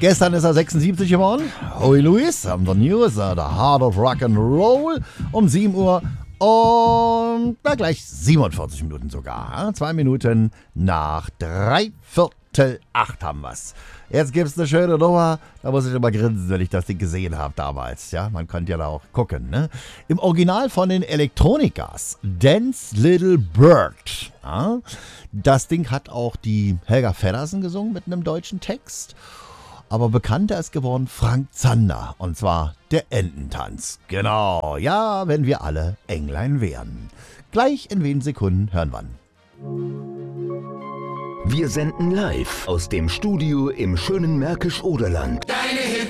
Gestern ist er 76 geworden. Howie Louis, haben the News, The Heart of Rock and Roll, um 7 Uhr und na gleich 47 Minuten sogar. 2 Minuten nach 7:45 haben wir's. Jetzt gibt's eine schöne Nummer, da muss ich immer grinsen, wenn ich das Ding gesehen habe damals. Ja, man konnte ja da auch gucken, ne? Im Original von den Electronicas, Dance Little Bird. Ja? Das Ding hat auch die Helga Feddersen gesungen mit einem deutschen Text. Aber bekannter ist geworden Frank Zander, und zwar der Ententanz. Genau, ja, wenn wir alle Englein wären. Gleich in wenigen Sekunden hören wir. Wir senden live aus dem Studio im schönen Märkisch-Oderland. Deine